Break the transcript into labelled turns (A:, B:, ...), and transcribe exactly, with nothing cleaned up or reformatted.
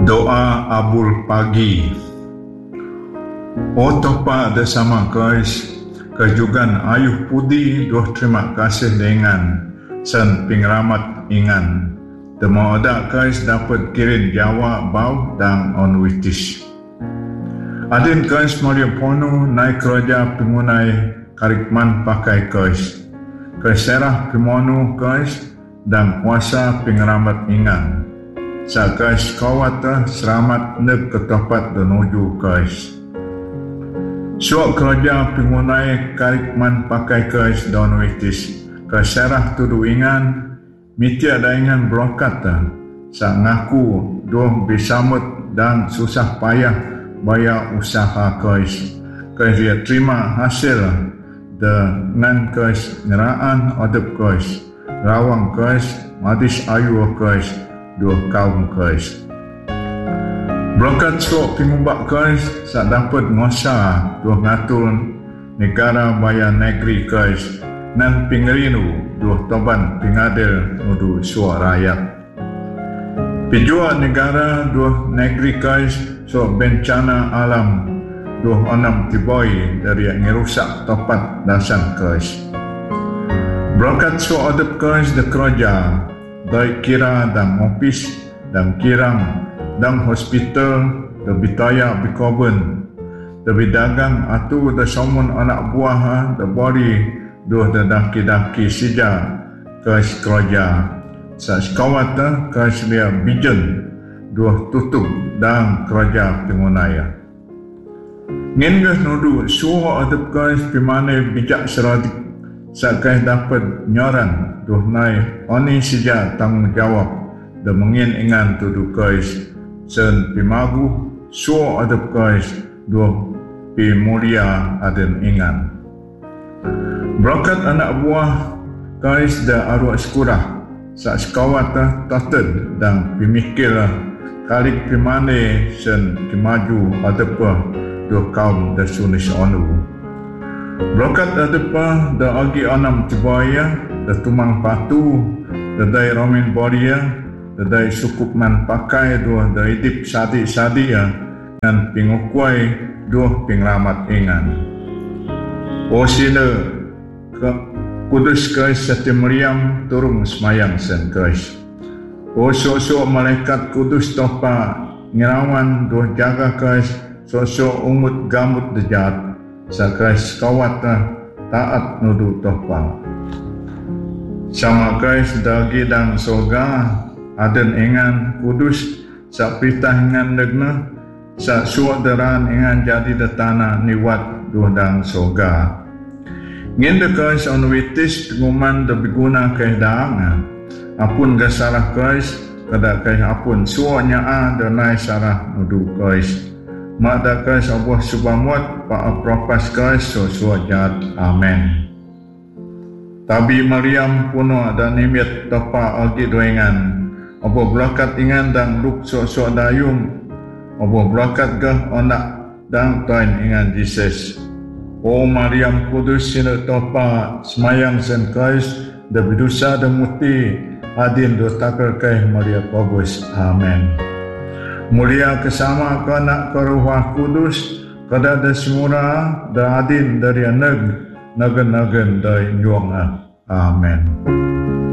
A: Doa Abul Pagi. O topa bersama kais, kejugan ayuh pudi doh terima kasih dengan sen pingeramat ingan. Temo ada kais dapat kirim Jawa bau dan onwitis. Adin kais Maria Pono naik kerja pengunai karikman pakai kais. Kais serah pimono kais dan kuasa pingeramat ingan. Sa kais kawata selamat neg ketopat menuju kais. Suak kerja pengunai karikman pakai kais dan witis. Kais serah tudu ingan, mitia daingan brokata. Sa ngaku doh bisamut dan susah payah bayar usaha kais. Kais dia terima hasil dengan kais ngeraan adab kais. Rawang kais, madis ayu kais. Dua kaum kais. Berkat suak pengubah kais, sak dapat ngosa dua ngatur negara bayar negeri kais, nan pingerinu dua toban pingadil nudu suak rakyat. Pijua negara dua negeri kais, suak bencana alam dua enam tiboi dari yang ngerusak topat dasan kais. Berkat suak adab kais de kerja, baik kira dan ofis dan kirang dan hospital dan bitaya bikoben dan bidagang atau dan somun anak buah dan bori dua dan daki-daki sija kais kerja sa sekawata kais dia bijen dua tutup dan kerja pengunaya ngenggah nudu suha adab kais pimane bijak seradik sa kais dapat nyoran duh nai oni sija tanggungjawab dan mengin ingan tudu kais sen pimagu suo adab kais duh pi mulia aden ingan. Berkat anak buah kais da arwah sekurah sa sekawata tated dan pimikir kalik pimane sen kimaju adab duh kaum da sunis onu. Berkat adab da agi anam tibaya da tumang patu, da dai romin boria, da dai sukup man pakai dua da idip sadi-sadi ya, dan pingukwai dua pinglamat ingan. O sila ke kudus kais sati Maryam turung semayang sen kais. O sok-sok malaikat kudus topa ngirawan dua jaga kais sok-sok umut gamut dejat sa kais kawata taat nudu topa. Sama kais dagi dan soga aden ingan kudus sa pitah ingan negna sa suadaran ingan jadi de tanah niwat dua dan soga ngin de kais onwitis penguman de biguna kais daangan apun ga sarah kais kada kais apun suanya a de nai sarah nudu kais mak da kais abuah subamut pa apropas kais so suajat amen. Tabi Maryam puno dan nimit topa agi doengan. Obo belakat ingan dan luk sok-sok dayung. Obo belakat gah onak dan toin ingan Jesus. O Maryam kudus sina topa semayang sen kais da bidusa da muti adin do takar kai Maria Kobus. Amen. Mulia kesama kanak karuhah kudus kada da semura da adin dari neg nagen-nagen dari nyuang. Amen.